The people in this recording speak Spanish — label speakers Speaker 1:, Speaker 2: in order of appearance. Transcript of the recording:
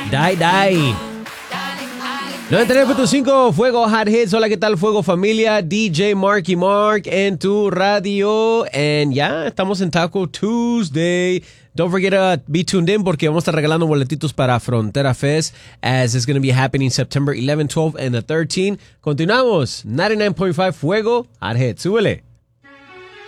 Speaker 1: Die, die. 99.5 Fuego Hot Hits. Hola, ¿qué tal, Fuego Familia? DJ Marky Mark en tu radio. And ya, estamos en Taco Tuesday. Don't forget to be tuned in porque vamos a estar regalando boletitos para Frontera Fest as it's going to be happening September 11, 12, and the 13. Continuamos. 99.5 Fuego Hot Hits. Súbele.